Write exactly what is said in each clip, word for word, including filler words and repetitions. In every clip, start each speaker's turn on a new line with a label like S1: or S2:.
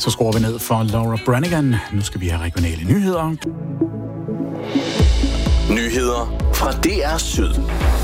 S1: Så skruer vi ned for Laura Branigan. Nu skal vi have regionale nyheder.
S2: Nyheder fra D R Syd.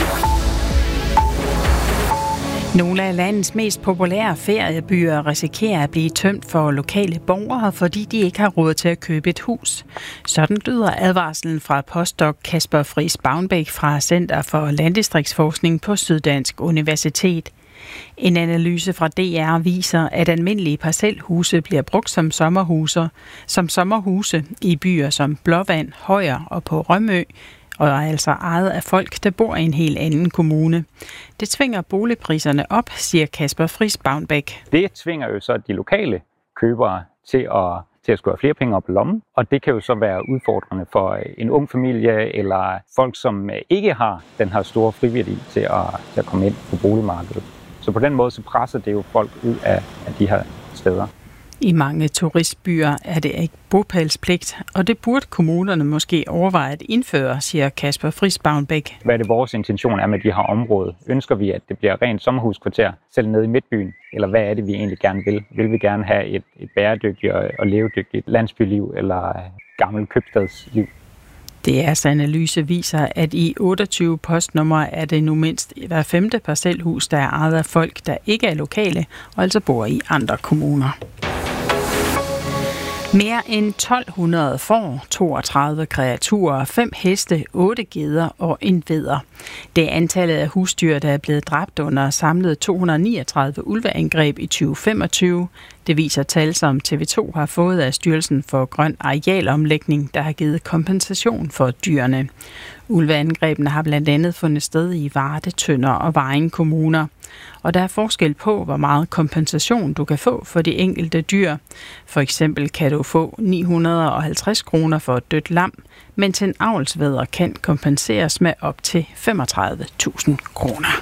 S3: Nogle af landets mest populære feriebyer risikerer at blive tømt for lokale borgere, fordi de ikke har råd til at købe et hus. Sådan lyder advarslen fra postdoc Kasper Friis Bavnbæk fra Center for Landdistriktsforskning på Syddansk Universitet. En analyse fra D R viser, at almindelige parcelhuse bliver brugt som sommerhuse, som sommerhuse i byer som Blåvand, Højer og på Rømø, og er altså ejet af folk, der bor i en helt anden kommune. Det tvinger boligpriserne op, siger Kasper Friis Bavnbæk.
S4: Det tvinger jo så de lokale købere til at, til at skulle have flere penge op i lommen, og det kan jo så være udfordrende for en ung familie eller folk, som ikke har den her store friværdi til at, til at komme ind på boligmarkedet. Så på den måde så presser det jo folk ud af, af de her steder.
S3: I mange turistbyer er det ikke bopælspligt, og det burde kommunerne måske overveje at indføre, siger Kasper Friis Bavnbæk.
S4: Hvad er det vores intention er med de her områder? Ønsker vi, at det bliver rent sommerhuskvarter, selv nede i midtbyen? Eller hvad er det, vi egentlig gerne vil? Vil vi gerne have et, et bæredygtigt og levedygtigt landsbyliv eller gammelt købstadsliv?
S3: D R's analyse viser, at i otteogtyve postnumre er det nu mindst hver femte parcelhus, der er ejet af folk, der ikke er lokale og altså bor i andre kommuner. Mere end tolv hundrede får, toogtredive kreaturer, fem heste, otte geder og en vædder. Det er antallet af husdyr, der er blevet dræbt under samlet to hundrede niogtredive ulveangreb i tyve femogtyve. Det viser tal, som T V to har fået af Styrelsen for Grøn Arealomlægning, der har givet kompensation for dyrene. Ulveangrebene har blandt andet fundet sted i Varde, Tønder og Vejen kommuner. Og der er forskel på, hvor meget kompensation du kan få for de enkelte dyr. For eksempel kan du få ni hundrede og halvtreds kroner for et dødt lam, mens en avlsvædder kan kompenseres med op til femogtredive tusind kroner.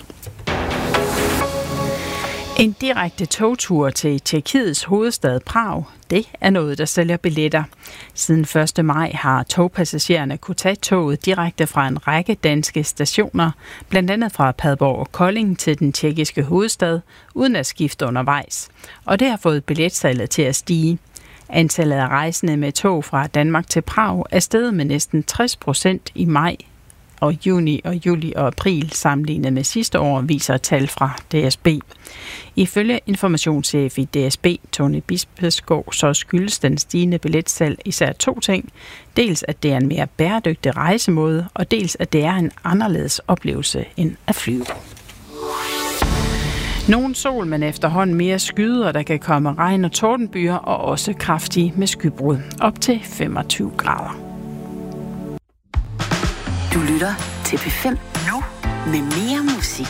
S3: En direkte togtur til Tjekkiets hovedstad Prag, det er noget, der sælger billetter. Siden første maj har togpassagererne kunne tage toget direkte fra en række danske stationer, blandt andet fra Padborg og Kolding til den tjekkiske hovedstad, uden at skifte undervejs. Og det har fået billetsalget til at stige. Antallet af rejsende med tog fra Danmark til Prag er steget med næsten tres procent i maj og juni og juli og april sammenlignet med sidste år, viser tal fra D S B. Ifølge informationschef i D S B, Tony Bispeskov, så skyldes den stigende billetsalg især to ting. Dels at det er en mere bæredygtig rejsemåde, og dels at det er en anderledes oplevelse end at flyve. Nogen sol, men efterhånden mere skyder, der kan komme regn- og tordenbyer, og også kraftige med skybrud. Op til femogtyve grader.
S5: Du lytter til P fem nu med mere musik.